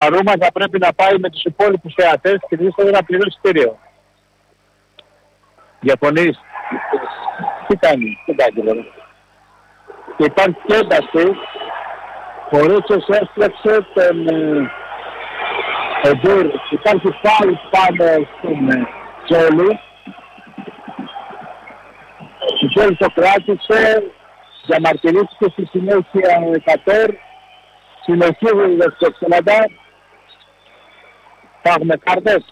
Ρούμα θα πρέπει να πάει με τους υπόλοιπους θεατές και δύσκολα να πληρώσει εισιτήριο. Διαφωνείς? Τι κάνει τώρα. Και υπάρχει και ένταση. Ο Ρίτσος έστρεψε τον Εντούρ. Υπάρχει πάλι πάνω στον Τζόλι. Ο Τζόλι το κράτησε. Διαμαρτυρήθηκε στη συνέχεια ο Εκατέρ. Συνεχίζοντας το εξελαντά. Θα έχουμε κάρτες.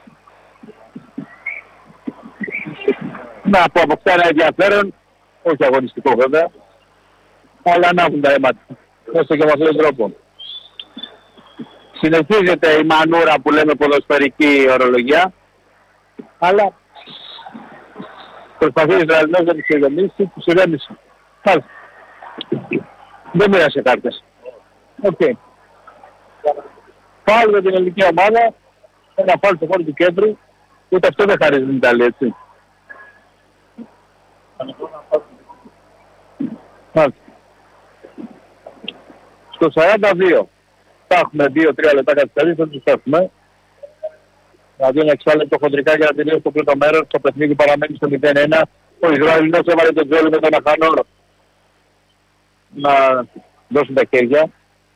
Να πω από αυτά ένα ενδιαφέρον. Όχι αγωνιστικό βέβαια. Αλλά να έχουν τα αίματα. Έστω και με αυτόν τον τρόπο. Συνεχίζεται η μανούρα που λέμε ποδοσφαιρική ορολογία. Αλλά προσπαθεί ο Ισραηλινός να τους ηρεμήσει, τους ηρέμησε. Δεν μοίρασε κάρτες. Οκ. Φάουλ για την ελληνική ομάδα. Ένα φάουλ στο χώρο του κέντρου. Ούτε αυτό δεν χαρίζει την Ιταλία, έτσι. Στο 42 θα έχουμε 2-3 λεπτά καθυστερήσεις, θα τους έχουμε. Δηλαδή ένα 6 λεπτό χοντρικά για να τελειώσει το πρώτο μέρος. Το παιχνίδι παραμένει στο 0-1. Ο Ισραηλινός έβαλε τον Τζόλι με τον Αχανόρο να δώσουν τα χέρια.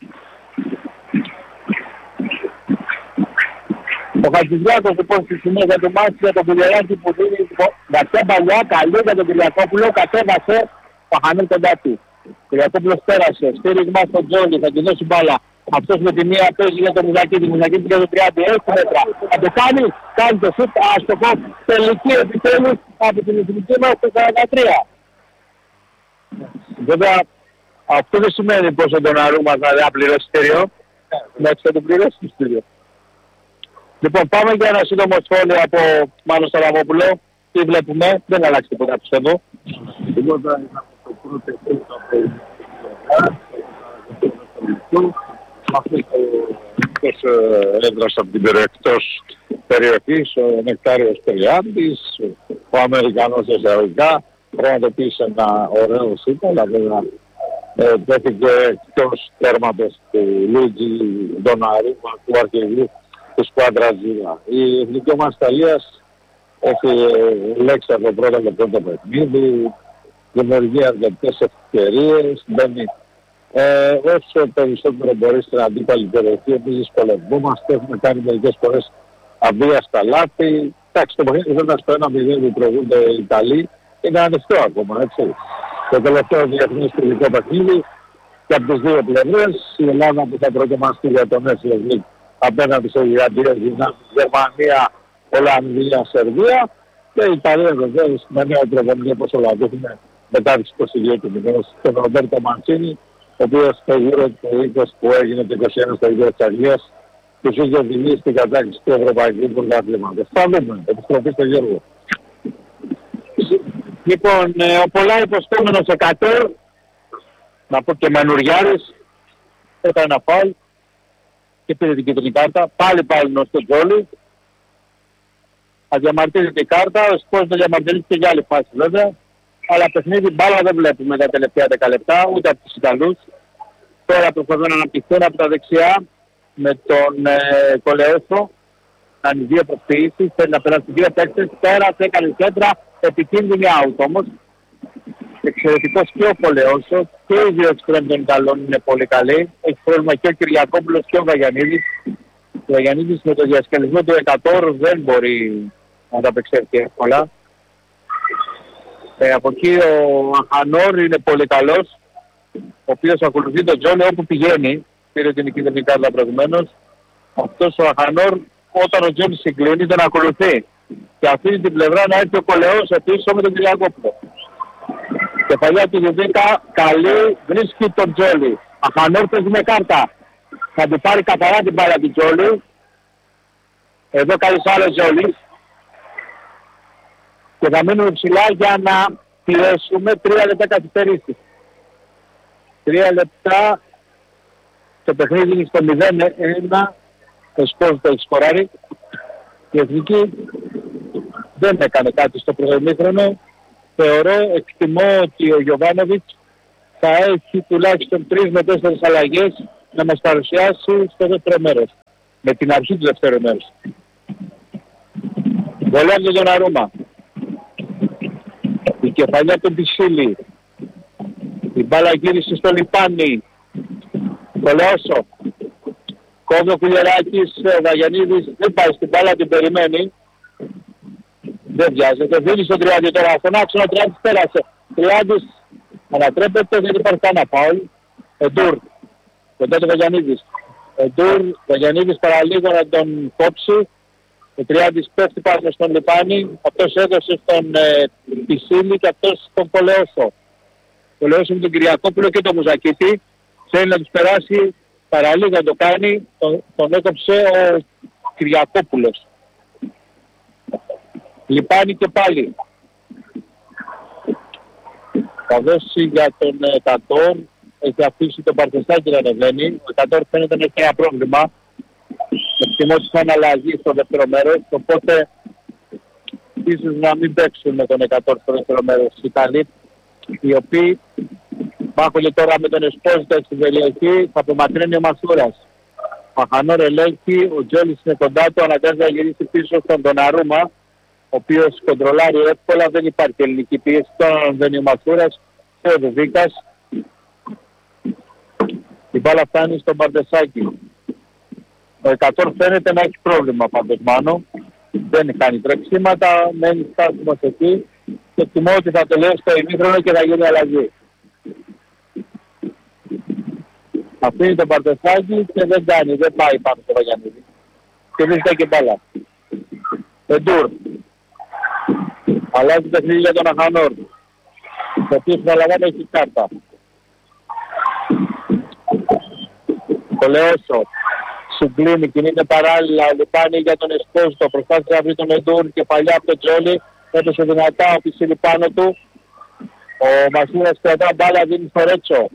Ο Χατζηδιάκος λοιπόν στη συνέχεια του μάτς για τον Κουλιαράκη που δίνει βαθιά παλιά, καλή για τον Κυριακόπουλο, κατέβασε ο Χανέλ κοντά του. Ο Κυριακόπουλος πέρασε, στήριγμα στον Τζόλι, θα του δώσει μπάλα. Αυτός με τη μία παίζει για τον Μουζακίδη, Μουζακίδη για το 36 μέτρα. Θα το κάνει το σουτ, άστοχο, τελική επιτέλους από την εθνική μας το 43. Βέβαια αυτό δεν σημαίνει πως ο Ντοναρούμα θα πληρώσει εισιτήριο. Εντάξει, θα τον πληρώσει εισιτήριο. Λοιπόν, πάμε για ένα σύντομο σχόλιο από Μάνο Σαραβόπουλο. Τι βλέπουμε, δεν αλλάξει τίποτα πιστεύω. Τίποτα είναι από το πρώτο αυτός έδρασε από την εκτός περιοχής, ο Νεκτάριος Περιάντης, ο Αμερικανός εισαγωγικά, πραγματοποίησε ένα ωραίο σύνολο, αλλά βέβαια τέθηκε εκτός τέρματος του Λούιτζι Ντοναρούμα, του αρχηγού του Σκουάντρα Ζήρα. Η εθνική ομάδα Ιταλίας έχει λέξει από πρώτα και πρώτο παιχνίδι, δημιουργεί αρκετές ευκαιρίες, μπαίνει όσο περισσότερο μπορεί στην αντίπαλη περιοχή, εμείς δυσκολευόμαστε, έχουμε κάνει μερικές φορές αβίαστα λάθη. Εντάξει, το παιχνίδι δεν στο 1-0 που προηγούνται οι Ιταλοί, είναι ανοιχτό ακόμα, έτσι. Το τελευταίο διεθνές φιλικό παιχνίδι και από τις δύο πλευρές, η Ελλάδα που θα προετοιμαστεί για τον Nations League απέναντι σε γιγαντιές δυνάμεις, Γερμανία, Ολλανδία, Σερβία και η Ιταλία βεβαίως με νέο προπονητή όπως όλα δείχνουν μετά τις 22 του μηνός, τον Ρομπέρτο Μαντσίνι, ο οποίος στο γύρο του 20 που έγινε το 21 στο γύρο της Αγγλίας τους είχε οδηγήσει στην κατάκτηση του Ευρωπαϊκού Πρωταθλήματος. Θα δούμε, επιστροφή στο Γιώργο. Λοιπόν, ο πολλά υποστόμενος Εκατέρ, να πω και Μανουριάρης, έκανε ένα φάουλ και πήρε την κίτρινη κάρτα, πάλι στο Τζόλι. Αδιαμαρτύρεται η κάρτα, ο Σπόρος θα διαμαρτυρήσει για άλλη φάση βέβαια. Αλλά παιχνίδι μπάλα δεν βλέπουμε τα τελευταία 10 λεπτά, ούτε από τους Ιταλούς. Τώρα προσπαθούν να αναπτυχθούν από τα δεξιά με τον Κολεόστρο. Να είναι δύο προσποιήσεις, θέλει να περάσει δύο παίκτες, πέρασε, έκανε κέντρα, επικίνδυνη out όμως. Εξαιρετικός και ο Κολεόστρο και οι δύο εξτρέμ των Ιταλών είναι πολύ καλοί. Έχει πρόβλημα και ο Κυριακόπουλος και ο Βαγιανίδης. Ο Βαγιανίδης με το διασκελισμό του 100 δεν μπορεί να τα απεξέλθει εύκολα. Από εκεί ο Αχανόρ είναι πολύ καλός, ο οποίος ακολουθεί τον Τζόλι όπου πηγαίνει, πήρε την κίτρινη κάρτα προηγουμένως. Αυτός ο Αχανόρ όταν ο Τζόλι συγκλίνει τον ακολουθεί και αυτή την πλευρά να έρθει ο Κολεός επίσης με τον Κυριακόπουλο. Κεφαλιά του Δουδίκα, καλή, βρίσκει τον Τζόλι. Αχανόρ παίζει με κάρτα, θα του πάρει καθαρά την μπάλα του Τζόλι. Εδώ καλής άλλος Τζόλις. Και θα μείνουμε ψηλά για να πιέσουμε 3 λεπτά καθυστερήσεις. 3 λεπτά, το παιχνίδι είναι στο 0-1, το σκόρ το εξφοράρει. Η εθνική δεν έκανε κάτι στο προημίχρονο. Εκτιμώ ότι ο Γιοβάνοβιτς θα έχει τουλάχιστον 3 με 4 αλλαγές να μας παρουσιάσει στο δεύτερο μέρος. με την αρχή του δεύτερου μέρους. Βολέα από τον Δοναρούμα. Η κεφαλιά του Πισίλη. Η μπάλα γύρισε στο Λιπάνι. Κολεόσο. Κόβει ο Κουλιεράκης, ο Βαγιανίδης δεν πάει στην μπάλα, την περιμένει. Δεν βιάζεται, δίνει στον Τριάντη τώρα, στον άξονα, ο Τριάντης πέρασε. Τριάντης ανατρέπεται, δεν υπάρχει κανένα φάουλ. Εντούρ, μετά το Βαγιανίδης. Εντούρ, Βαγιανίδης παραλίγο να τον κόψει. Ο Τριάντης πέφτει πάνω στον Λιπάνι, αυτός έδωσε στον Πισίλη και αυτός στον Κολεόσο. Κολεόσο με τον Κυριακόπουλο και τον Μουζακίτη. Θέλει να τους περάσει, παραλίγο να το κάνει, τον έκοψε ο Κυριακόπουλος. Λιπάνι και πάλι. Θα δώσει για τον Κατόρ, έχει αφήσει τον Παρτεστάκη να ανεβαίνει. Ο Κατόρ φαίνεται να έχει ένα πρόβλημα. Εκτιμώ ότι θα είναι αλλαγή στο δεύτερο μέρος, οπότε ίσως να μην παίξουν με τον Εκατόρ στο δεύτερο μέρος οι Ιταλοί, οι οποίοι μάχονται τώρα με τον Εσπόζητα στην περιοχή, θα απομακρύνει ο Μασούρας. Μαχανόρ ελέγχει, ο Τζόλης είναι κοντά του, αναγκάζει να γυρίσει πίσω στον Δοναρούμα, ο οποίος κοντρολάρει εύκολα, δεν υπάρχει ελληνική πίεση, τώρα δεν είναι ο Μασούρας και ο Δεδίκας. Η μπάλα φτάνει στον Παρτεσάκη. Ο Εκατόρ φαίνεται να έχει πρόβλημα πάντως μάνο. Δεν κάνει τρεξίματα, μένει στάσιμος εκεί και εκτιμώ ότι θα τελειώσει το ημίχρονο και θα γίνει αλλαγή. Αφήνει τον Παρτεσάκη και δεν κάνει, δεν πάει πάνω στο Βαγιανίδη. Και βρίσκεται και μπάλα. Εντούρ. Αλλάζει το παιχνίδι για τον Αχανόρ. Το οποίο παραλαμβάνει έχει κάρτα. Κολεόσο. Συγκλίνει, κινείται παράλληλα, Λιπάνι για τον Εσπόζητο. Προσπάθησε να βρει τον Εντούρ, κεφαλιά από τον Τζόλι. Έπεσε δυνατά ο Πισίλη πάνω του. Ο Μασούρας κρατά μπάλα, δίνει στο Ρέτσο.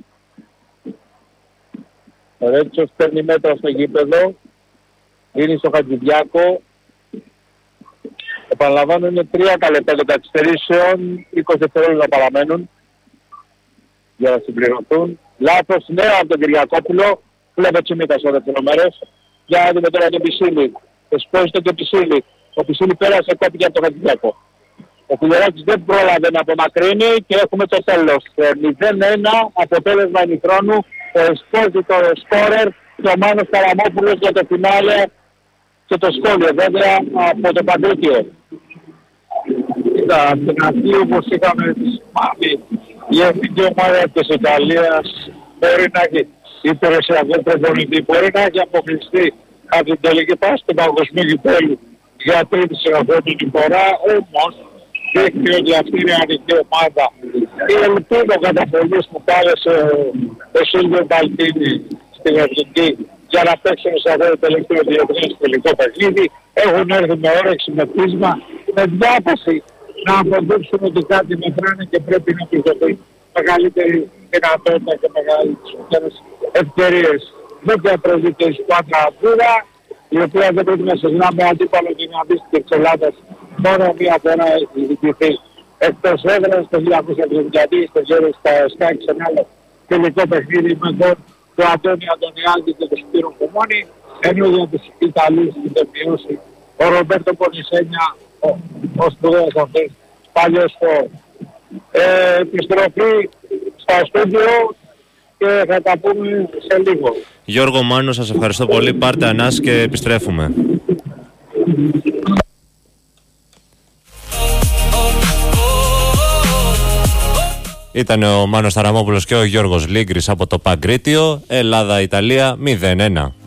Ο Ρέτσος παίρνει μέτρα στο γήπεδο. Δίνει στο Χατζηδιάκο. Επαναλαμβάνω, είναι 3 λεπτά των καθυστερήσεων, 20 δευτερόλεπτα παραμένουν για να συμπληρωθούν. Λάθος νέο από τον Κυριακόπουλο, βλέπε Τσιμίκα στο δεύτερο μέρος. Για να δούμε τώρα τον Πισίλη. Εσπόζητο και Πισίλη. Ο Πισίλη πέρασε κόπηκε από τον Χατζηδιάκο. Ο Κουλιεράκης δεν πρόλαβε να απομακρύνει και έχουμε το τέλος. 0-1 αποτέλεσμα ημιχρόνου. Ο Εσπόζητο σκόρερ και ο Μάνος Καραμόπουλος για το φινάλε και το σχόλιο βέβαια από το Παντρίκιο. Κοίτα, στην αρχή όπως είχαμε σημάδι, η εθνική ομάδα της Ιταλίας μπορεί να έχει υπηρεσιακό προπονητή, μπορεί να έχει αποκλειστεί από την τελική φάση του παγκοσμίου κυπέλλου για τρίτη συνεχόμενη φορά, όμως δείχνει ότι αυτή είναι η ανοιχτή ομάδα. Και ελπίζω κατά πολλούς που κάλεσε ο Σίλβιο Μπαλτίνη στην εθνική για να παίξουν σε αυτό το τελευταίο διεθνές τελικό παιχνίδι, έχουν έρθει με όρεξη, με πείσμα, με διάθεση να αποδείξουν ότι κάτι μετράνε και πρέπει να τους δοθεί μεγαλύτερη δυνατότητα και μεγαλύτερες ευκαιρίες. Βέβαια προηγείται η σκουάντρα Αμπούδα, η οποία δεν πρέπει να ξεχνάμε αντίπαλο την αντίστοιχη της Ελλάδας, μόνο μία φορά έχει διοικηθεί εκτός έδρας το 1932 στο γέρο στα Σκάκη σε ένα άλλο τελικό παιχνίδι με τον του Αντώνη Αντωνιάδη και του Σπύρο Κουμόνη, ενώ για τους Ιταλούς την μειώσει ο Ρομπέρτο Πονισένια, ο σπουδαίος αυτής, παλιός φόρ. Επιστροφή στα στούντιο και θα τα πούμε σε λίγο. Γιώργο, Μάνο, σας ευχαριστώ πολύ. Πάρτε ανάση και επιστρέφουμε. Ήταν ο Μάνος Ταραμόπουλος και ο Γιώργος Λίγκρης από το Παγκρίτιο. Ελλάδα-Ιταλία 0-1.